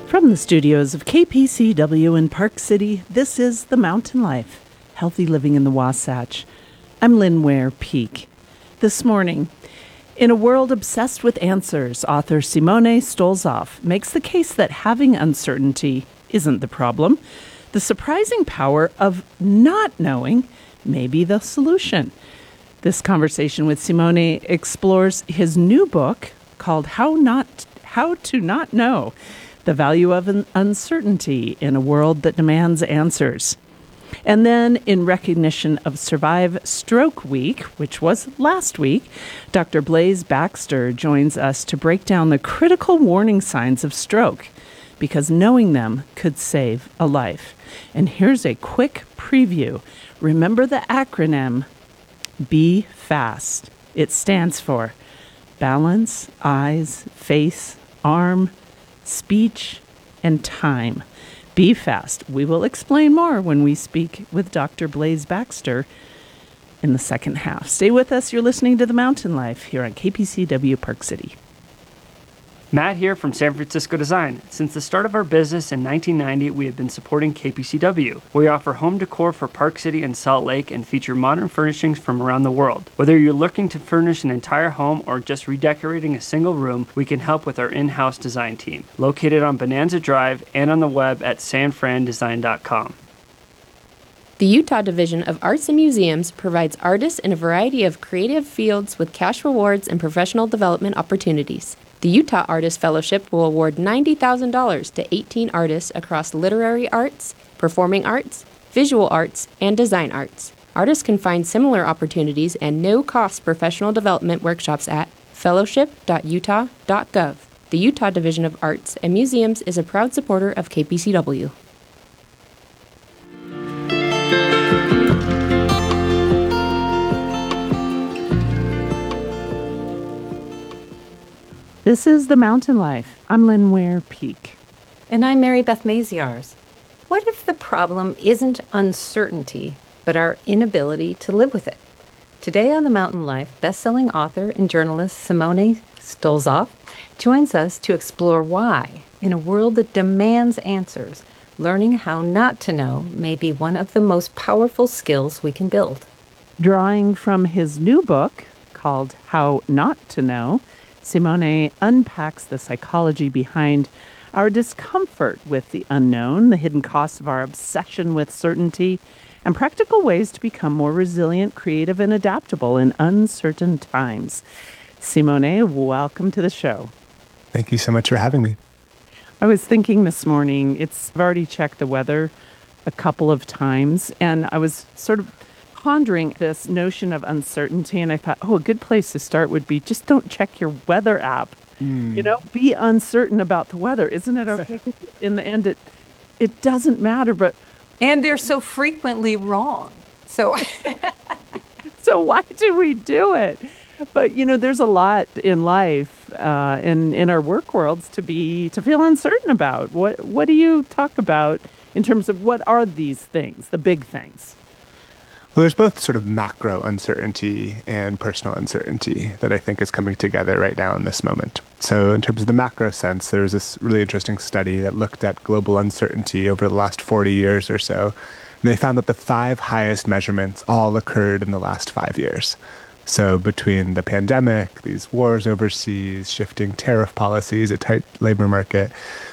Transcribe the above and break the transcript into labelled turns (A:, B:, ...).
A: From the studios of KPCW in Park City, this is The Mountain Life, Healthy Living in the Wasatch. I'm Lynn Ware Peak. This morning, in a world obsessed with answers, author Simone Stolzoff makes the case that having uncertainty isn't the problem. The surprising power of not knowing may be the solution. This conversation with Simone explores his new book called How to Not Know: The Value of Uncertainty in a World That Demands Answers. And then, in recognition of Survive Stroke Week, which was last week, Dr. Blaise Baxter joins us to break down the critical warning signs of stroke, because knowing them could save a life. And here's a quick preview. Remember the acronym Be Fast. It stands for balance, eyes, face, arm, speech, and time. Be fast. We will explain more when we speak with Dr. Blaise Baxter in the second half. Stay with us. You're listening to The Mountain Life here on KPCW Park City.
B: Matt here from San Francisco Design. Since the start of our business in 1990, we have been supporting KPCW. We offer home decor for Park City and Salt Lake and feature modern furnishings from around the world. Whether you're looking to furnish an entire home or just redecorating a single room, we can help with our in-house design team, located on Bonanza Drive and on the web at sanfrandesign.com.
C: The Utah Division of Arts and Museums provides artists in a variety of creative fields with cash rewards and professional development opportunities. The Utah Artist Fellowship will award $90,000 to 18 artists across literary arts, performing arts, visual arts, and design arts. Artists can find similar opportunities and no-cost professional development workshops at fellowship.utah.gov. The Utah Division of Arts and Museums is a proud supporter of KPCW.
A: This is The Mountain Life. I'm Lynn Ware Peak.
D: And I'm Mary Beth Maziarz. What if the problem isn't uncertainty, but our inability to live with it? Today on The Mountain Life, best-selling author and journalist Simone Stolzoff joins us to explore why, in a world that demands answers, learning how not to know may be one of the most powerful skills we can build.
A: Drawing from his new book called How Not to Know, Simone unpacks the psychology behind our discomfort with the unknown, the hidden costs of our obsession with certainty, and practical ways to become more resilient, creative, and adaptable in uncertain times. Simone, welcome to the show.
E: Thank you so much for having me.
A: I was thinking this morning, I've already checked the weather a couple of times, and I was sort of pondering this notion of uncertainty, and I thought, a good place to start would be just don't check your weather app. Be uncertain about the weather. Isn't it okay? In the end, it doesn't matter,
D: And they're so frequently wrong. So
A: why do we do it? But, there's a lot in life, in our work worlds to feel uncertain about. What do you talk about in terms of what are these things, the big things?
E: Well, there's both sort of macro uncertainty and personal uncertainty that I think is coming together right now in this moment. So in terms of the macro sense, there's this really interesting study that looked at global uncertainty over the last 40 years or so. And they found that the 5 highest measurements all occurred in the last 5 years. So between the pandemic, these wars overseas, shifting tariff policies, a tight labor market,